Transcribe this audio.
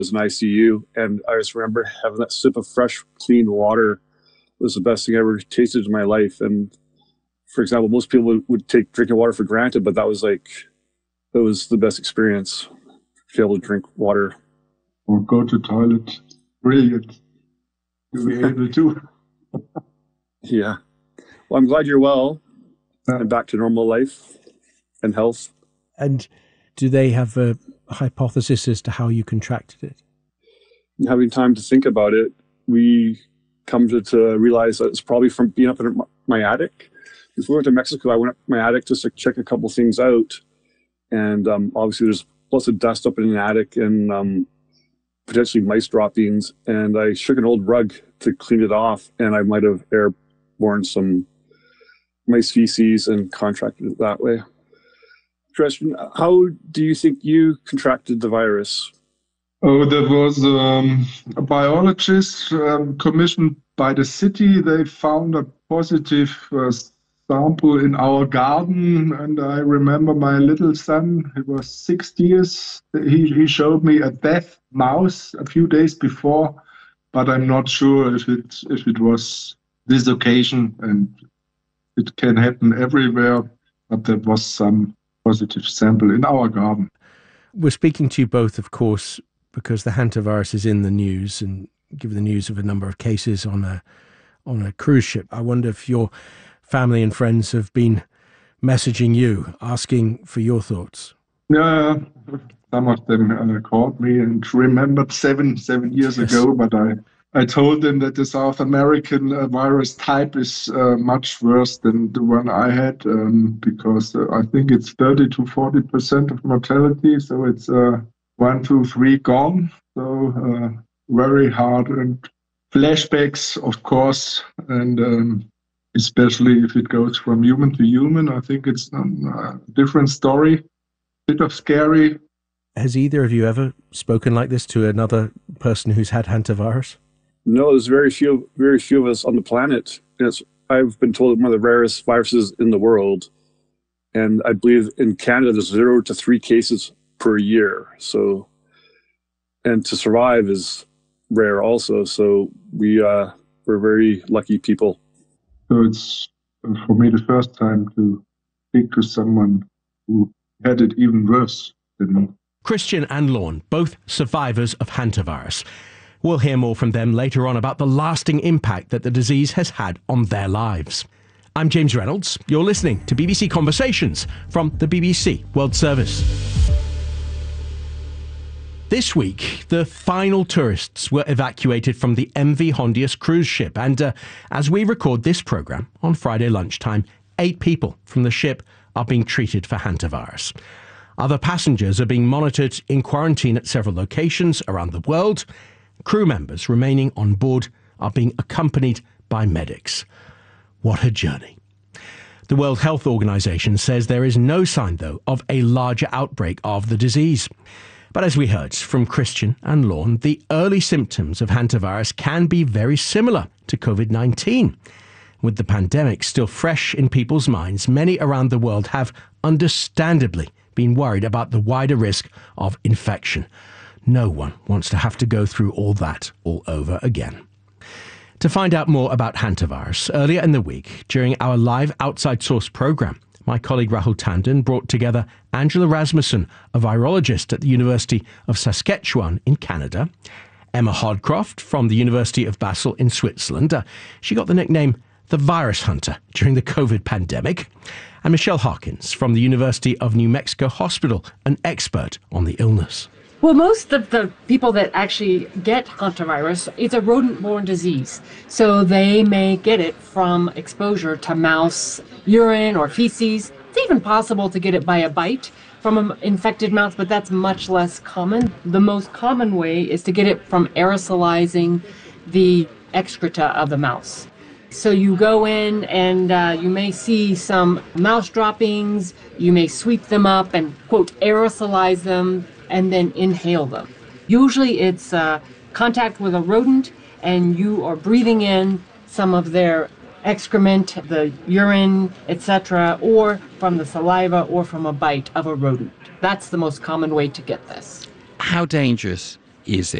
was in ICU, and I just remember having that sip of fresh, clean water. It was the best thing I ever tasted in my life. And for example, most people would take drinking water for granted, but it was the best experience to be able to drink water. Or go to toilet. Brilliant. To be able to. Yeah. Well, I'm glad you're well and back to normal life and health. And do they have a hypothesis as to how you contracted it? Having time to think about it, we come to realize that it's probably from being up in my attic. Before we went to Mexico, I went up my attic just to check a couple things out. And obviously there's lots of dust up in the attic and potentially mice droppings. And I shook an old rug to clean it off, and I might have airborne some mice feces and contracted it that way. Christian, how do you think you contracted the virus? Oh, there was a biologist commissioned by the city. They found a positive sample in our garden, and I remember my little son, he was 6 years, he showed me a dead mouse a few days before, but I'm not sure if it was this occasion, and it can happen everywhere, but there was some positive sample in our garden. We're speaking to you both, of course, because the hantavirus is in the news, and given the news of a number of cases on a cruise ship. I wonder if your family and friends have been messaging you, asking for your thoughts. Yeah, some of them called me and remembered seven years ago, but I told them that the South American virus type is much worse than the one I had, because I think it's 30 to 40% of mortality, so it's 1, 2, 3 gone, so very hard, and flashbacks, of course, and especially if it goes from human to human. I think it's a different story, bit of scary. Has either of you ever spoken like this to another person who's had hantavirus? No, there's very few of us on the planet. I've been told it's one of the rarest viruses in the world, and I believe in Canada there's 0 to 3 cases per year. So, and to survive is rare also. So we're very lucky people. So it's for me the first time to speak to someone who had it even worse than me. Christian and Lorne, both survivors of hantavirus. We'll hear more from them later on about the lasting impact that the disease has had on their lives. I'm James Reynolds. You're listening to BBC Conversations from the BBC World Service. This week, the final tourists were evacuated from the MV Hondius cruise ship, and as we record this programme on Friday lunchtime, 8 people from the ship are being treated for hantavirus. Other passengers are being monitored in quarantine at several locations around the world. Crew members remaining on board are being accompanied by medics. What a journey. The World Health Organization says there is no sign, though, of a larger outbreak of the disease. But as we heard from Christian and Lorne, the early symptoms of hantavirus can be very similar to COVID-19. With the pandemic still fresh in people's minds, many around the world have understandably been worried about the wider risk of infection. No one wants to have to go through all that all over again. To find out more about hantavirus, earlier in the week, during our live Outside Source programme, my colleague Rahul Tandon brought together Angela Rasmussen, a virologist at the University of Saskatchewan in Canada, Emma Hodcroft from the University of Basel in Switzerland. She got the nickname the Virus Hunter during the COVID pandemic, and Michelle Harkins from the University of New Mexico Hospital, an expert on the illness. Well, most of the people that actually get hantavirus, it's a rodent-borne disease. So they may get it from exposure to mouse urine or feces. It's even possible to get it by a bite from an infected mouse, but that's much less common. The most common way is to get it from aerosolizing the excreta of the mouse. So you go in and you may see some mouse droppings, you may sweep them up and, quote, aerosolize them, and then inhale them. Usually it's contact with a rodent and you are breathing in some of their excrement, the urine, etc., or from the saliva or from a bite of a rodent. That's the most common way to get this. How dangerous is